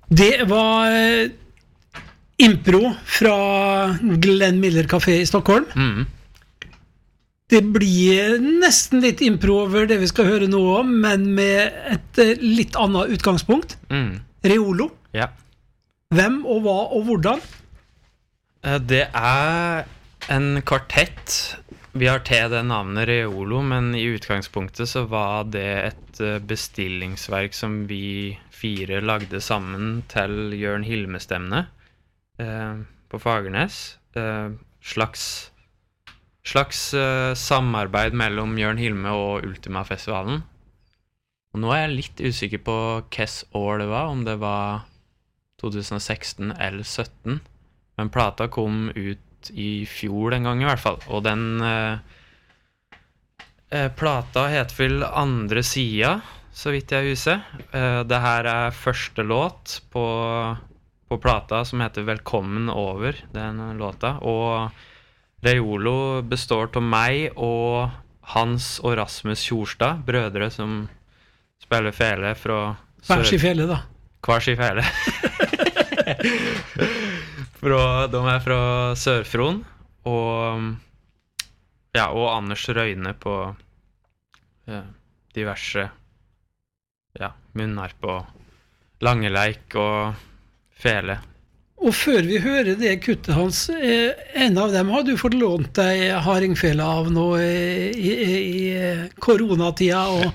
Det var impro fra Glenn Miller Café i Stockholm. Det blir nesten litt impro over det vi skal høre nå om, men med et litt annet utgangspunkt. Reolo. Ja. Hvem og hva og hvordan? Det en kvartett. Vi har til det navnet Reolo, men i utgangspunktet så var det et bestillingsverk som vi 4 lagde sammen til Jørn Hilme-stevne på Fagernes. Slags samarbeid mellom Jørn Hilme og Ultima-festivalen. Og nå jeg litt usikker på hvilket år det var, om det var 2016 eller 2017. Men plata kom ut i fjor en gang i hvert fall, og den plata heter vel Andre sida, så vidt jeg husker. Det her første låt på plata som heter Velkommen over, den låta, og Reolo består av meg og Hans og Rasmus Kjorstad, brødre som spiller fele fra Hver si fele da. Hver si fele. De fra Sørfron og Anders Røyne på diverse munnar på Langeleik og fele. Og før vi hører det kuttet hans, en av dem har du fått lånt deg hardingfele av nå i koronatida, og